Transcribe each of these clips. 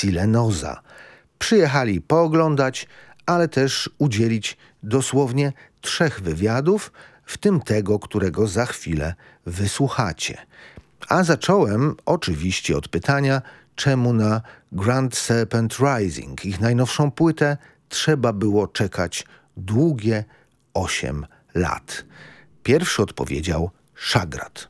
Silenosa. Przyjechali pooglądać, ale też udzielić dosłownie 3 wywiadów, w tym tego, którego za chwilę wysłuchacie. A zacząłem oczywiście od pytania, czemu na Grand Serpent Rising, ich najnowszą płytę, trzeba było czekać długie 8 lat. Pierwszy odpowiedział Shagrat.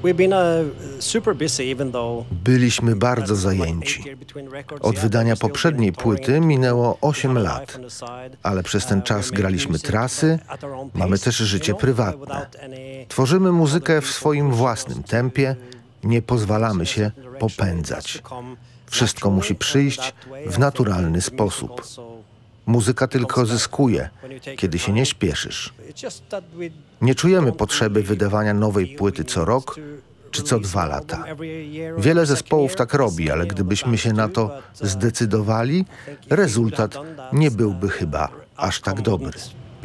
Byliśmy bardzo zajęci. Od wydania poprzedniej płyty minęło 8 lat, ale przez ten czas graliśmy trasy, mamy też życie prywatne. Tworzymy muzykę w swoim własnym tempie, nie pozwalamy się popędzać. Wszystko musi przyjść w naturalny sposób. Muzyka tylko zyskuje, kiedy się nie śpieszysz. Nie czujemy potrzeby wydawania nowej płyty co rok czy co 2 lata. Wiele zespołów tak robi, ale gdybyśmy się na to zdecydowali, rezultat nie byłby chyba aż tak dobry.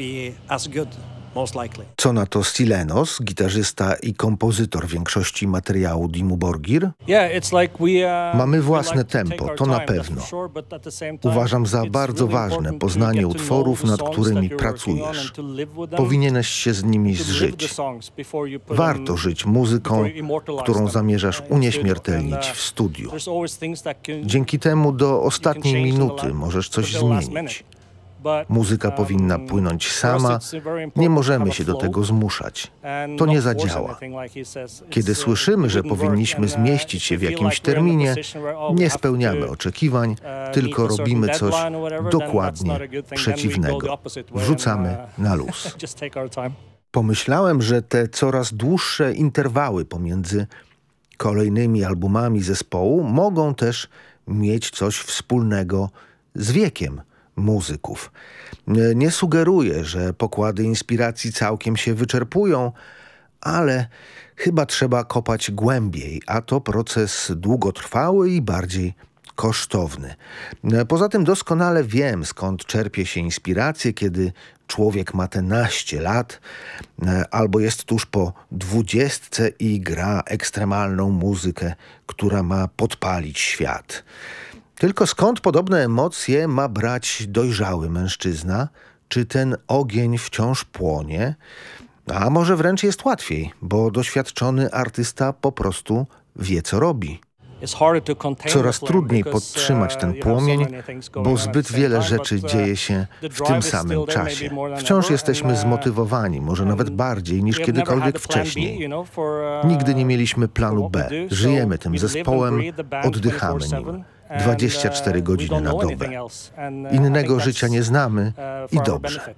Co na to Silenos, gitarzysta i kompozytor większości materiału Dimmu Borgir? Mamy własne tempo, to na pewno. Uważam za bardzo ważne poznanie utworów, nad którymi pracujesz. Powinieneś się z nimi zżyć. Warto żyć muzyką, którą zamierzasz unieśmiertelnić w studiu. Dzięki temu do ostatniej minuty możesz coś zmienić. Muzyka powinna płynąć sama, nie możemy się do tego zmuszać. To nie zadziała. Kiedy słyszymy, że powinniśmy zmieścić się w jakimś terminie, nie spełniamy oczekiwań, tylko robimy coś dokładnie przeciwnego. Wrzucamy na luz. Pomyślałem, że te coraz dłuższe interwały pomiędzy kolejnymi albumami zespołu mogą też mieć coś wspólnego z wiekiem muzyków. Nie sugeruję, że pokłady inspiracji całkiem się wyczerpują, ale chyba trzeba kopać głębiej, a to proces długotrwały i bardziej kosztowny. Poza tym doskonale wiem, skąd czerpie się inspirację, kiedy człowiek ma te naście lat albo jest tuż po 20 i gra ekstremalną muzykę, która ma podpalić świat. Tylko skąd podobne emocje ma brać dojrzały mężczyzna? Czy ten ogień wciąż płonie? A może wręcz jest łatwiej, bo doświadczony artysta po prostu wie, co robi. Coraz trudniej podtrzymać ten płomień, bo zbyt wiele rzeczy dzieje się w tym samym czasie. Wciąż jesteśmy zmotywowani, może nawet bardziej niż kiedykolwiek wcześniej. Nigdy nie mieliśmy planu B. Żyjemy tym zespołem, oddychamy nim. 24 godziny na dobę. Innego życia nie znamy i dobrze.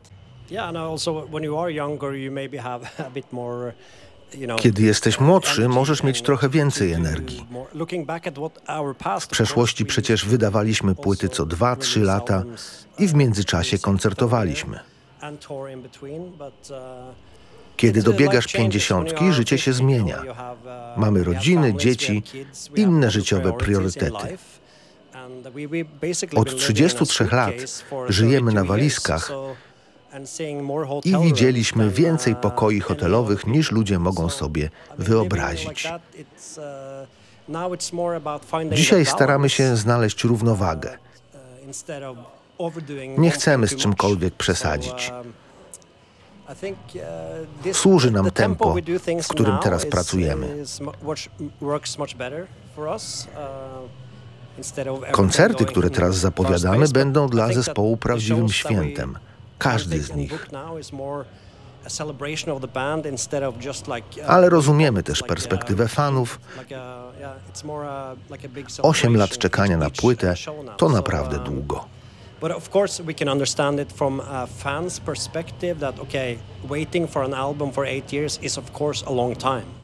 Kiedy jesteś młodszy, możesz mieć trochę więcej energii. W przeszłości przecież wydawaliśmy płyty co 2-3 lata i w międzyczasie koncertowaliśmy. Kiedy dobiegasz 50, życie się zmienia. Mamy rodziny, dzieci, inne życiowe priorytety. Od 33 lat żyjemy na walizkach i widzieliśmy więcej pokoi hotelowych, niż ludzie mogą sobie wyobrazić. Dzisiaj staramy się znaleźć równowagę. Nie chcemy z czymkolwiek przesadzić. Służy nam tempo, w którym teraz pracujemy. Koncerty, które teraz zapowiadamy, będą dla zespołu prawdziwym świętem. Każdy z nich. Ale rozumiemy też perspektywę fanów. 8 lat czekania na płytę to naprawdę długo. But of course we can understand it from a fan's perspective that waiting for an album for 8 years is of course a long time.